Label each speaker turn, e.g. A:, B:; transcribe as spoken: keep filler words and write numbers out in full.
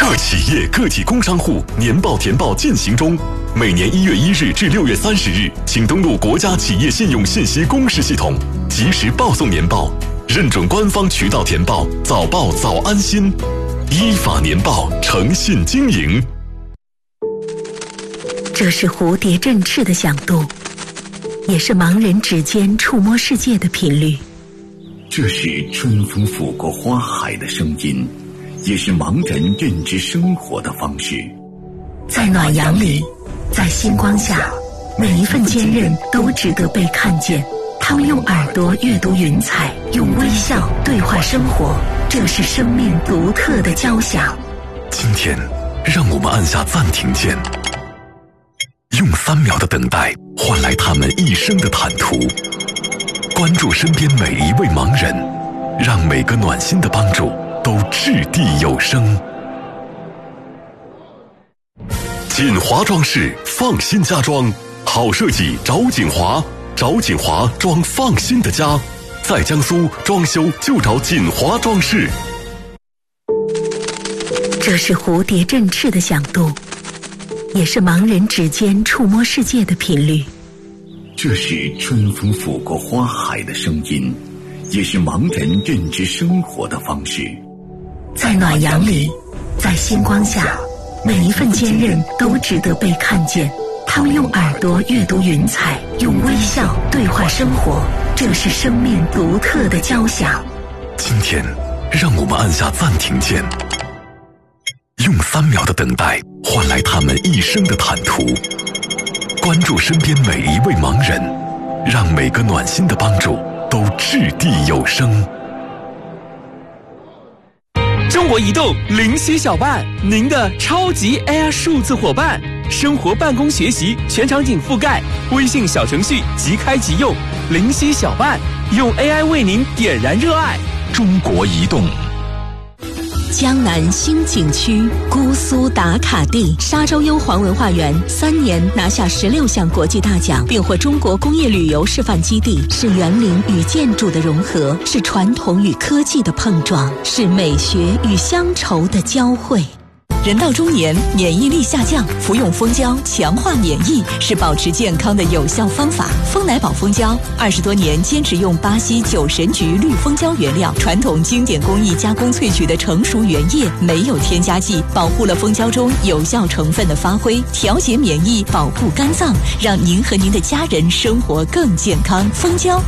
A: 各企业、个体工商户年报填报进行中，每年一月一日至六月三十日，请登录国家企业信用信息公示系统，及时报送年报，认准官方渠道填报，早报早安心，依法年报，诚信经营。
B: 这是蝴蝶振翅的响度，也是盲人指尖触摸世界的频率。
C: 这是春风拂过花海的声音，也是盲人认知生活的方式。
B: 在暖阳里，在星光下，每一份坚韧都值得被看见。他们用耳朵阅读云彩，用微笑对话生活，这是生命独特的交响。
A: 今天，让我们按下暂停键，用三秒的等待换来他们一生的坦途。关注身边每一位盲人，让每个暖心的帮助都掷地有声。锦华装饰放心家装，好设计找锦华，找锦华装放心的家，在江苏装修就找锦华装饰。
B: 这是蝴蝶振翅的响度，也是盲人指尖触摸世界的频率。
C: 这是春风拂过花海的声音，也是盲人认知生活的方式。
B: 在暖阳里，在星光下，每一份坚韧都值得被看见。他们用耳朵阅读云彩，用微笑对话生活，这是生命独特的交响。
A: 今天，让我们按下暂停键，用三秒的等待换来他们一生的坦途。关注身边每一位盲人，让每个暖心的帮助都掷地有声。
D: 中国移动灵犀小办，您的超级 Air 数字伙伴，生活、办公、学习全场景覆盖，微信小程序即开即用。灵犀小办，用 A I 为您点燃热爱。
A: 中国移动。
E: 江南新景区姑苏打卡地沙洲优皇文化园三年拿下十六项国际大奖，并获中国工业旅游示范基地，是园林与建筑的融合，是传统与科技的碰撞，是美学与乡愁的交汇。人到中年，免疫力下降，服用蜂胶强化免疫是保持健康的有效方法。蜂奶宝蜂胶二十多年坚持用巴西九神菊绿蜂胶原料，传统经典工艺加工萃取的成熟原液，没有添加剂，保护了蜂胶中有效成分的发挥，调节免疫，保护肝脏，让您和您的家人生活更健康。蜂胶